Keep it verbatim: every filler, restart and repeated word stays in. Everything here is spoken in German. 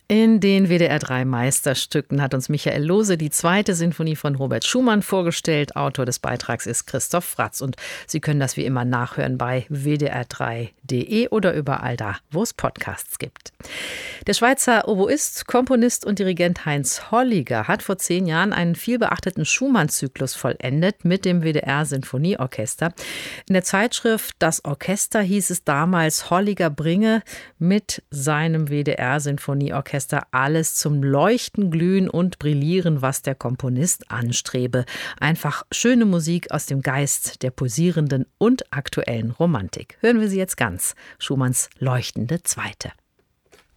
In den W D R drei Meisterstücken hat uns Michael Lohse die zweite Sinfonie von Robert Schumann vorgestellt. Autor des Beitrags ist Christoph Fratz. Und Sie können das wie immer nachhören bei w d r drei punkt d e oder überall da, wo es Podcasts gibt. Der Schweizer Oboist, Komponist und Dirigent Heinz Holliger hat vor zehn Jahren einen vielbeachteten Schumann-Zyklus vollendet mit dem W D R-Sinfonieorchester. In der Zeitschrift Das Orchester hieß es damals, Holliger bringe mit seinem W D R-Sinfonieorchester alles zum Leuchten, Glühen und Brillieren, was der Komponist anstrebe. Einfach schöne Musik aus dem Geist der pulsierenden und aktuellen Romantik. Hören wir sie jetzt ganz. Schumanns Leuchtende Zweite.